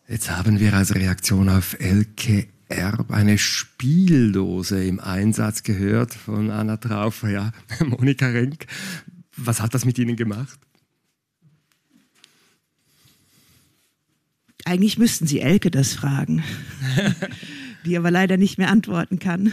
Jetzt haben wir als Reaktion auf Elke Erb eine Spieldose im Einsatz gehört von Anna Traufer. Ja, Monika Renk, was hat das mit Ihnen gemacht? Eigentlich müssten Sie Elke das fragen, die aber leider nicht mehr antworten kann.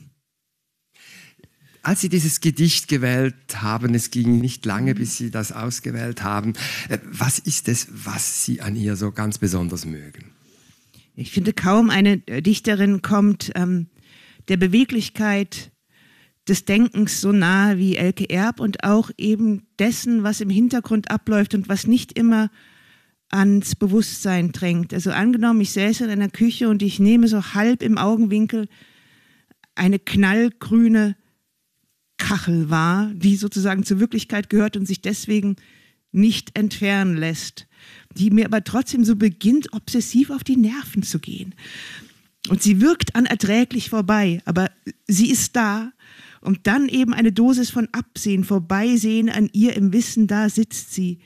Als Sie dieses Gedicht gewählt haben, es ging nicht lange, bis Sie das ausgewählt haben. Was ist es, was Sie an ihr so ganz besonders mögen? Ich finde, kaum eine Dichterin kommt der Beweglichkeit des Denkens so nahe wie Elke Erb und auch eben dessen, was im Hintergrund abläuft und was nicht immer ans Bewusstsein drängt. Also angenommen, ich säße in einer Küche und ich nehme so halb im Augenwinkel eine knallgrüne Kachel wahr, die sozusagen zur Wirklichkeit gehört und sich deswegen nicht entfernen lässt, die mir aber trotzdem so beginnt, obsessiv auf die Nerven zu gehen. Und sie wirkt unerträglich vorbei, aber sie ist da. Und dann eben eine Dosis von Absehen, Vorbeisehen an ihr im Wissen, da sitzt sie.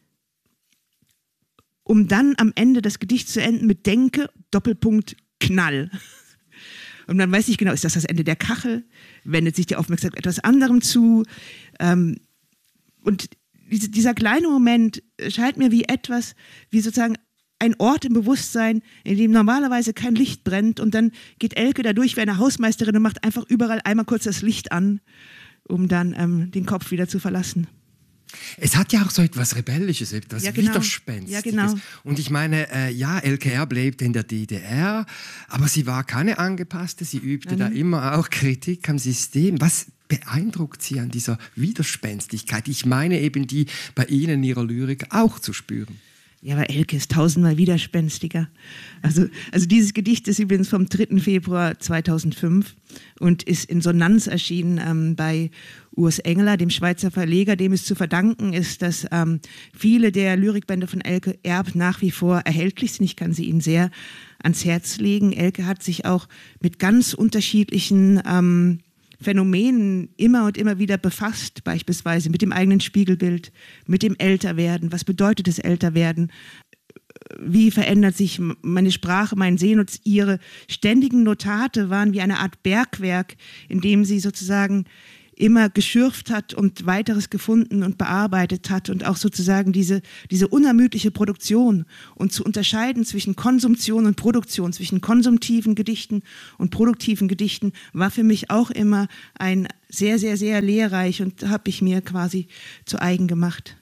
Um dann am Ende das Gedicht zu enden mit Denke, Doppelpunkt, Knall. Und man weiß nicht genau, ist das das Ende der Kachel? Wendet sich die Aufmerksamkeit etwas anderem zu? Und dieser kleine Moment scheint mir wie etwas, wie sozusagen ein Ort im Bewusstsein, in dem normalerweise kein Licht brennt. Und dann geht Elke da durch wie eine Hausmeisterin und macht einfach überall einmal kurz das Licht an, um dann den Kopf wieder zu verlassen. Es hat ja auch so etwas Rebellisches, etwas Widerspenstiges. Ja, genau. Und ich meine, Elke Erb lebte in der DDR, aber sie war keine Angepasste, sie übte da immer auch Kritik am System. Was beeindruckt Sie an dieser Widerspenstigkeit? Ich meine eben, die bei Ihnen in Ihrer Lyrik auch zu spüren. Ja, aber Elke ist tausendmal widerspenstiger. Also dieses Gedicht ist übrigens vom 3. Februar 2005 und ist in Sonanz erschienen bei Urs Engeler, dem Schweizer Verleger, dem es zu verdanken ist, dass viele der Lyrikbände von Elke Erb nach wie vor erhältlich sind. Ich kann sie Ihnen sehr ans Herz legen. Elke hat sich auch mit ganz unterschiedlichen Phänomenen immer und immer wieder befasst, beispielsweise mit dem eigenen Spiegelbild, mit dem Älterwerden. Was bedeutet das Älterwerden? Wie verändert sich meine Sprache, mein Sehen? Und ihre ständigen Notate waren wie eine Art Bergwerk, in dem sie sozusagen immer geschürft hat und Weiteres gefunden und bearbeitet hat und auch sozusagen diese unermüdliche Produktion und zu unterscheiden zwischen Konsumtion und Produktion, zwischen konsumtiven Gedichten und produktiven Gedichten, war für mich auch immer ein sehr, sehr, sehr lehrreich und habe ich mir quasi zu eigen gemacht.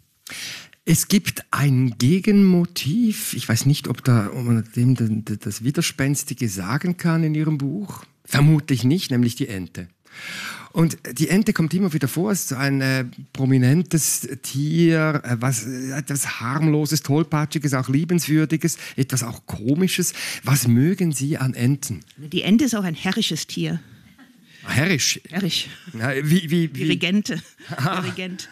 Es gibt ein Gegenmotiv, ich weiß nicht, ob man dem das Widerspenstige sagen kann in Ihrem Buch, vermutlich nicht, nämlich die Ente. Und die Ente kommt immer wieder vor, es ist so ein prominentes Tier, etwas harmloses, tollpatschiges, auch liebenswürdiges, etwas auch komisches. Was mögen Sie an Enten? Die Ente ist auch ein herrisches Tier. Herrisch? Herrisch. Ja, wie? Dirigente. Dirigent.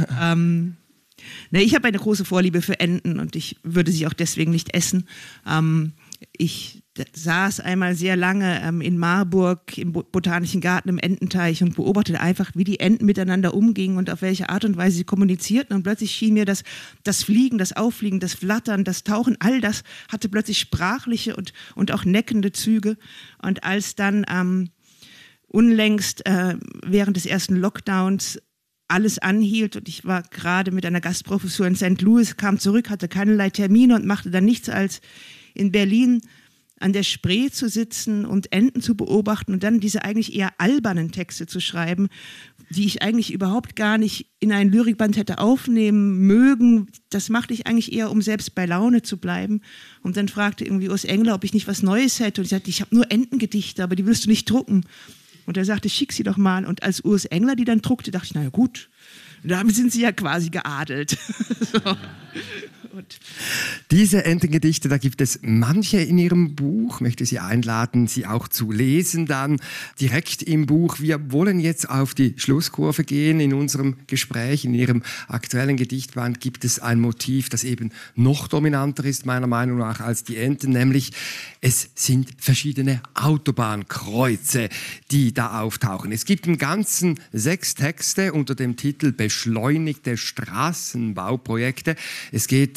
Ich habe eine große Vorliebe für Enten und ich würde sie auch deswegen nicht essen. Ich saß einmal sehr lange in Marburg im Botanischen Garten im Ententeich und beobachtete einfach, wie die Enten miteinander umgingen und auf welche Art und Weise sie kommunizierten. Und plötzlich schien mir, dass das Fliegen, das Auffliegen, das Flattern, das Tauchen, all das hatte plötzlich sprachliche und auch neckende Züge. Und als dann unlängst während des ersten Lockdowns alles anhielt und ich war gerade mit einer Gastprofessur in St. Louis, kam zurück, hatte keinerlei Termine und machte dann nichts als in Berlin an der Spree zu sitzen und Enten zu beobachten und dann diese eigentlich eher albernen Texte zu schreiben, die ich eigentlich überhaupt gar nicht in einen Lyrikband hätte aufnehmen mögen. Das machte ich eigentlich eher, um selbst bei Laune zu bleiben. Und dann fragte irgendwie Urs Engeler, ob ich nicht was Neues hätte. Und ich sagte, ich habe nur Entengedichte, aber die willst du nicht drucken. Und er sagte, schick sie doch mal. Und als Urs Engeler die dann druckte, dachte ich, naja gut, damit sind sie ja quasi geadelt. So. Diese Entengedichte, da gibt es manche in Ihrem Buch. Ich möchte Sie einladen, sie auch zu lesen dann direkt im Buch. Wir wollen jetzt auf die Schlusskurve gehen in unserem Gespräch. In Ihrem aktuellen Gedichtband gibt es ein Motiv, das eben noch dominanter ist, meiner Meinung nach, als die Enten, nämlich es sind verschiedene Autobahnkreuze, die da auftauchen. Es gibt im Ganzen 6 Texte unter dem Titel Beschleunigte Straßenbauprojekte. Es geht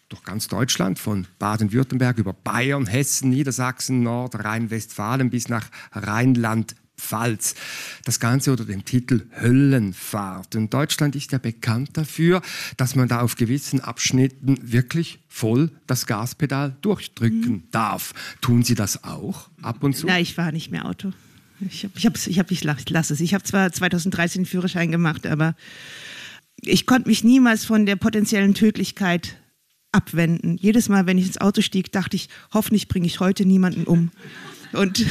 durch ganz Deutschland, von Baden-Württemberg über Bayern, Hessen, Niedersachsen, Nordrhein-Westfalen bis nach Rheinland-Pfalz. Das Ganze unter dem Titel Höllenfahrt. Und Deutschland ist ja bekannt dafür, dass man da auf gewissen Abschnitten wirklich voll das Gaspedal durchdrücken darf. Tun Sie das auch ab und zu? Nein, ich fahre nicht mehr Auto. Ich lasse es. Ich habe zwar 2013 den Führerschein gemacht, aber ich konnte mich niemals von der potenziellen Tödlichkeit abwenden. Jedes Mal, wenn ich ins Auto stieg, dachte ich, hoffentlich bringe ich heute niemanden um. Und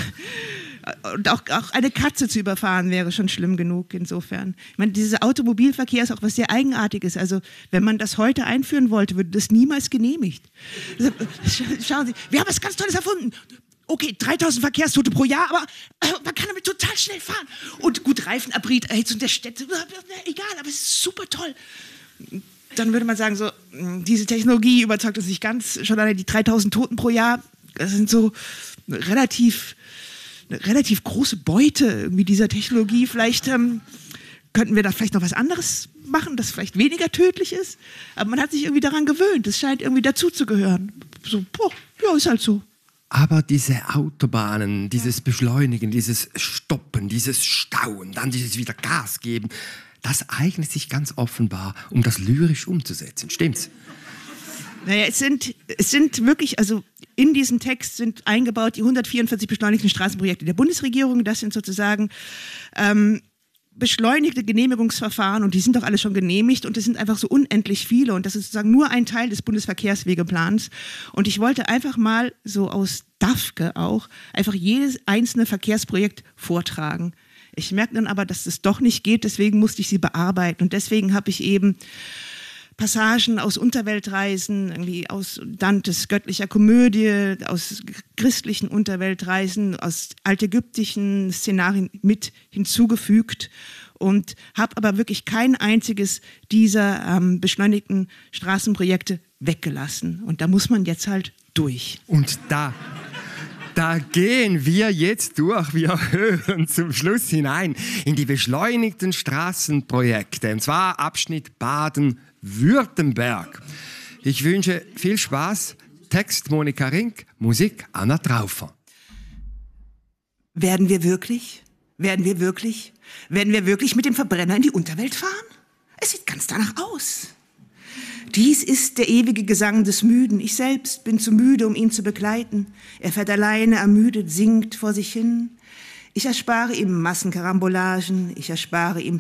auch eine Katze zu überfahren wäre schon schlimm genug insofern. Ich meine, dieser Automobilverkehr ist auch was sehr Eigenartiges. Also wenn man das heute einführen wollte, würde das niemals genehmigt. Schauen Sie, wir haben was ganz Tolles erfunden. Okay, 3000 Verkehrstote pro Jahr, aber man kann damit total schnell fahren. Und gut, Reifenabrieb, Erhitzung der Städte, egal, aber es ist super toll. Dann würde man sagen, so, diese Technologie überzeugt uns nicht ganz. Schon allein die 3000 Toten pro Jahr, das sind so eine relativ große Beute irgendwie dieser Technologie. Vielleicht könnten wir da vielleicht noch was anderes machen, das vielleicht weniger tödlich ist. Aber man hat sich irgendwie daran gewöhnt. Das scheint irgendwie dazuzugehören. So, ja, ist halt so. Aber diese Autobahnen, dieses Beschleunigen, dieses Stoppen, dieses Stauen, dann dieses wieder Gas geben, das eignet sich ganz offenbar, um das lyrisch umzusetzen. Stimmt's? Naja, es sind wirklich, also in diesem Text sind eingebaut die 144 beschleunigten Straßenprojekte der Bundesregierung. Das sind sozusagen beschleunigte Genehmigungsverfahren und die sind doch alle schon genehmigt und es sind einfach so unendlich viele und das ist sozusagen nur ein Teil des Bundesverkehrswegeplans. Und ich wollte einfach mal so aus Dafke auch einfach jedes einzelne Verkehrsprojekt vortragen. Ich merke dann aber, dass das doch nicht geht, deswegen musste ich sie bearbeiten und deswegen habe ich eben Passagen aus Unterweltreisen, irgendwie aus Dantes göttlicher Komödie, aus christlichen Unterweltreisen, aus altägyptischen Szenarien mit hinzugefügt und habe aber wirklich kein einziges dieser beschleunigten Straßenprojekte weggelassen. Und da muss man jetzt halt durch. Und da gehen wir jetzt durch. Wir hören zum Schluss hinein in die beschleunigten Straßenprojekte. Und zwar Abschnitt Baden-Württemberg. Ich wünsche viel Spaß. Text Monika Rink, Musik Anna Traufer. Werden wir wirklich mit dem Verbrenner in die Unterwelt fahren? Es sieht ganz danach aus. Dies ist der ewige Gesang des Müden. Ich selbst bin zu müde, um ihn zu begleiten. Er fährt alleine, ermüdet, singt vor sich hin. Ich erspare ihm Massenkarambolagen, ich erspare ihm